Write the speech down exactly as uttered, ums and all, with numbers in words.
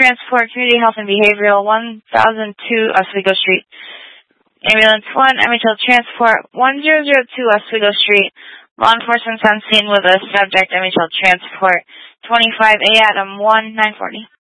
Transport, Community Health and Behavioral, one thousand two Oswego Street. Ambulance one, M H L Transport, one thousand two Oswego Street. Law enforcement's on scene with a subject, M H L Transport, twenty-five A Adam one, nine forty.